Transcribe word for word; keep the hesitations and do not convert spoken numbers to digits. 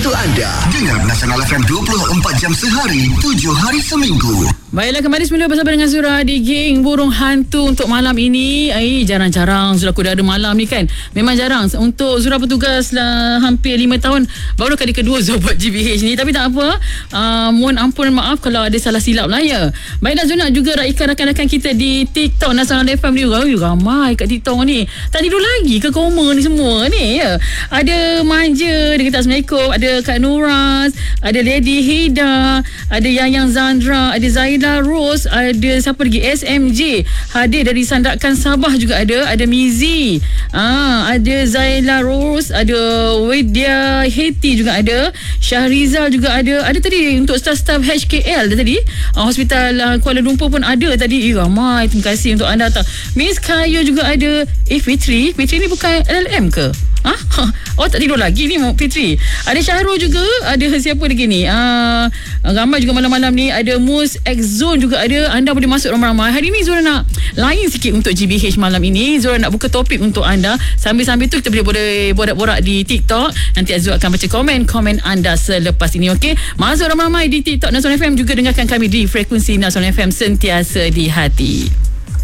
Untuk anda, dengar Nasional F M dua puluh empat jam sehari, tujuh hari seminggu. Baiklah, kembali semula bersama dengan Zura di Geng Burung Hantu untuk malam ini. Eh, jarang-jarang Zura aku dah ada malam ni kan. Memang jarang. Untuk Zura bertugas lah hampir lima tahun. Baru kali kedua Zura buat G B H ni. Tapi tak apa. Uh, mohon ampun maaf kalau ada salah silap lah ya. Baiklah, Zura nak juga raikan rakan-rakan kita di TikTok Nasional F M ni. Oh, ramai kat TikTok ni. Tak tidur lagi ke koma ni semua ni ya. Ada Manja, dia kata Assalamualaikum. Ada Kak Nuras, ada Lady Hida, ada Yang Zandra, ada Zaida Rose, ada siapa lagi, S M J hadir dari Sandakan Sabah juga ada, ada Mizi, ah, ada Zaila Rose, ada Widya Heti juga ada, Syahrizal juga ada, ada tadi untuk staf-staf H K L tadi, ah, Hospital uh, Kuala Lumpur pun ada tadi. Eh, ramai, terima kasih untuk anda datang. Miss Kayo juga ada. Eh, Fitri, Fitri ni bukan L L M ke? Ha? Oh, tak tidur lagi ni Fitri. Ada Syahrul juga. Ada siapa lagi ni? Uh, ramai juga malam-malam ni. Ada Mus X-Zone juga ada. Anda boleh masuk ramai-ramai. Hari ni Zura nak lain sikit untuk G B H malam ini. Zura nak buka topik untuk anda. Sambil-sambil tu kita boleh, boleh borak-borak di TikTok. Nanti Azul akan baca komen-komen anda selepas ini. Okey? Masuk ramai-ramai di TikTok Nasional F M. Juga dengarkan kami di frekuensi Nasional F M, sentiasa di hati.